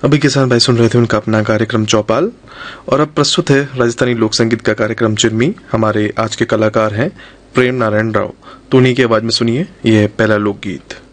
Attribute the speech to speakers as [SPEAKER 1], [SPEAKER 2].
[SPEAKER 1] अभी किसान भाई सुन रहे थे उनका अपना कार्यक्रम चौपाल। और अब प्रस्तुत है राजस्थानी लोक संगीत का कार्यक्रम चिरमी। हमारे आज के कलाकार हैं प्रेम नारायण राव। तो उन्हीं की आवाज में सुनिए ये पहला लोकगीत।